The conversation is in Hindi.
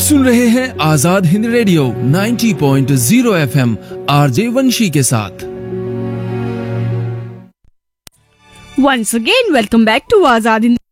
सुन रहे हैं Azad Hind radio 90.0 FM RJ वंशी के साथ। Once again, welcome back to Azad Hind